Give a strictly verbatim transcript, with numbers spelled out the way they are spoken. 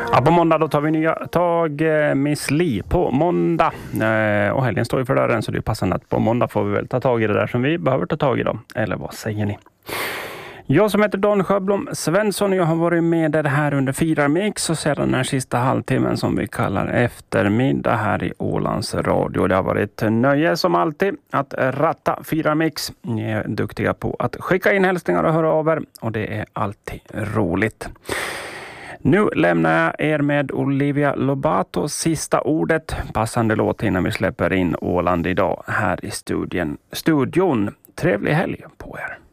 Ja, på måndag då tar vi nya tag, eh, Miss Li på måndag. Eh, och helgen står ju för dörren, så det är passande att på måndag får vi väl ta tag i det där som vi behöver ta tag i då. Eller vad säger ni? Jag som heter Don Sjöblom Svensson, jag har varit med det här under fyra mix och sedan den här sista halvtimmen som vi kallar eftermiddag här i Ålands Radio. Det har varit nöje som alltid att ratta fyra mix. Ni är duktiga på att skicka in hälsningar och höra av er och det är alltid roligt. Nu lämnar jag er med Olivia Lobatos sista ordet. Passande låt innan vi släpper in Åland idag här i studien. studion. Trevlig helg på er.